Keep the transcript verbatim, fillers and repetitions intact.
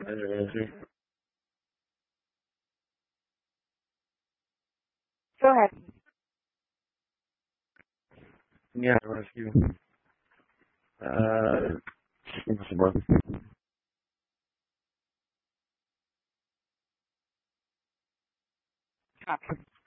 Go ahead. Yeah, what if you, uh, impossible. Okay.